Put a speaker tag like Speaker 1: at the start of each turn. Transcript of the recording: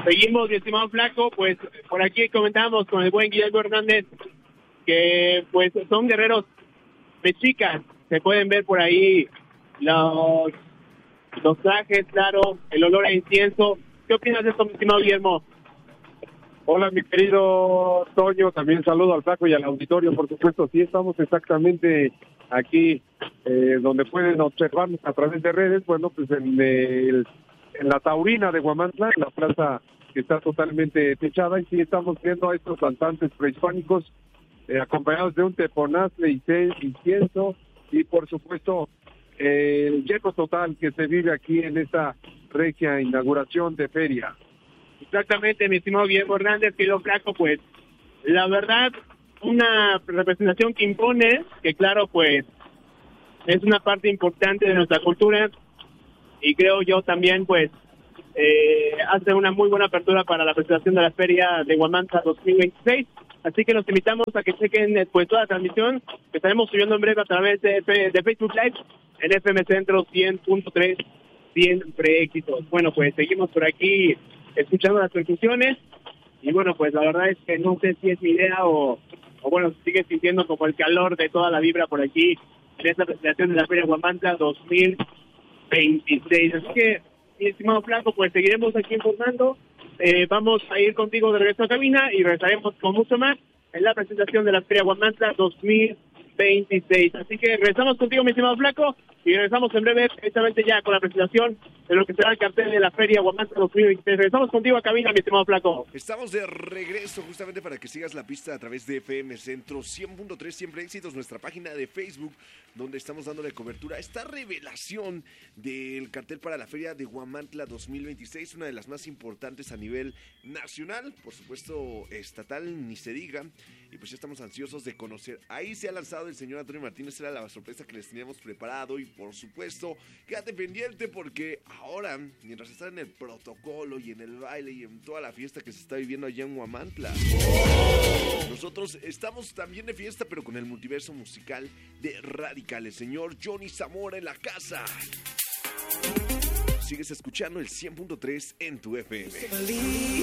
Speaker 1: Seguimos, mi estimado Flaco, pues por aquí comentamos con el buen Guillermo Hernández que pues son guerreros mexicas. Se pueden ver por ahí los trajes, claro, el olor a incienso. ¿Qué opinas de esto, mi estimado Guillermo?
Speaker 2: Hola, mi querido Toño, también saludo al Flaco y al auditorio, por supuesto. Sí, estamos exactamente aquí donde pueden observarnos a través de redes, bueno, pues en la Taurina de Huamantla, en la plaza que está totalmente techada, y sí estamos viendo a estos cantantes prehispánicos acompañados de un teponazle y incienso, y por supuesto el lleno total que se vive aquí en esta regia inauguración de feria.
Speaker 1: Exactamente, mi estimado Guillermo Hernández, querido Flaco, pues la verdad, una representación que impone, que claro, pues es una parte importante de nuestra cultura, y creo yo también, pues, hace una muy buena apertura para la presentación de la Feria de Huamantla 2026. Así que los invitamos a que chequen pues toda la transmisión que estaremos subiendo en breve a través de Facebook Live en FM Centro 100.3, siempre éxitos. Bueno, pues seguimos por aquí escuchando las percusiones, y bueno, pues la verdad es que no sé si es mi idea o bueno, sigue sintiendo como el calor de toda la vibra por aquí en esta presentación de la Feria Huamantla 2026. Así que, mi estimado Flaco, pues seguiremos aquí informando. Vamos a ir contigo de regreso a cabina y regresaremos con mucho más en la presentación de la Feria Huamantla 2026. Así que regresamos contigo, mi estimado Flaco, y regresamos en breve, precisamente ya con la presentación de lo que será el cartel de la Feria Huamantla 2026. Regresamos contigo a cabina, mi estimado Flaco.
Speaker 3: Estamos de regreso justamente para que sigas la pista a través de FM Centro 100.3, siempre éxitos, nuestra página de Facebook, donde estamos dándole cobertura a esta revelación del cartel para la Feria de Huamantla 2026, una de las más importantes a nivel nacional, por supuesto estatal, ni se diga, y pues ya estamos ansiosos de conocer. Ahí se ha lanzado el señor Antonio Martínez, era la sorpresa que les teníamos preparado, y por supuesto, quédate pendiente porque ahora, mientras están en el protocolo y en el baile y en toda la fiesta que se está viviendo allá en Huamantla, nosotros estamos también de fiesta, pero con el multiverso musical de Radical, el señor Johnny Zamora en la casa. Sigues escuchando el 100.3 en tu FM.